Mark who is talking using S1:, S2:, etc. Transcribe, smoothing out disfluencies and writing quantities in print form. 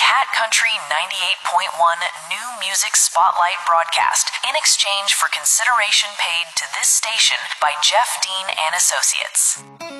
S1: Cat Country 98.1 New Music Spotlight broadcast in exchange for consideration paid to this station by Jeff Dean and Associates.